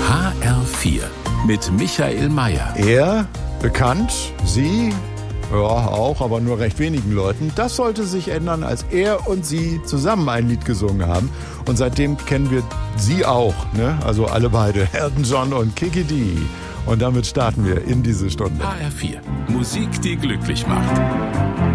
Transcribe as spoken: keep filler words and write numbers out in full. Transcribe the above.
H R vier mit Michael Mayer. Er, bekannt, sie, ja auch, aber nur recht wenigen Leuten. Das sollte sich ändern, als er und sie zusammen ein Lied gesungen haben. Und seitdem kennen wir sie auch, ne? Also alle beide, Elton John und Kiki Dee. Und damit starten wir in diese Stunde. H R vier, Musik, die glücklich macht.